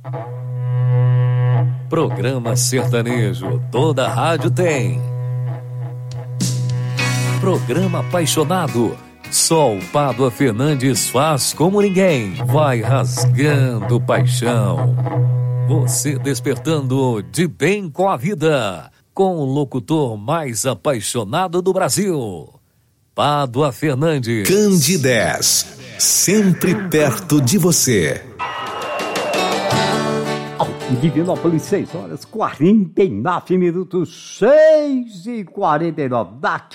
Programa sertanejo, toda rádio tem. Programa apaixonado, só o Pádua Fernandes faz como ninguém. Vai rasgando paixão. Você despertando de bem com a vida, com o locutor mais apaixonado do Brasil, Pádua Fernandes. Candidez, sempre perto de você. Divinópolis, 6 horas 49 minutos, 6h49. Daqui